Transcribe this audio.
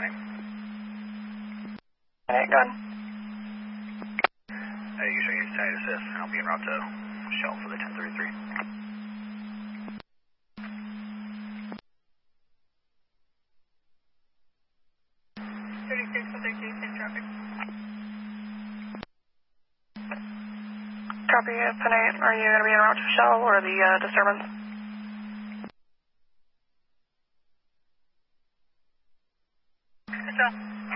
name? Hey, go ahead. Hey, you show your tag assist, and I'll be en route to Shell for the 1033. Copy, Penate. Are you going to be en route to Shell or the disturbance? Shell.